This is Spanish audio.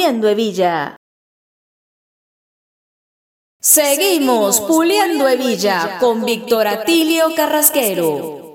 Puliendo Hebilla. Seguimos Puliendo Hebilla con Víctor Atilio Carrasquero.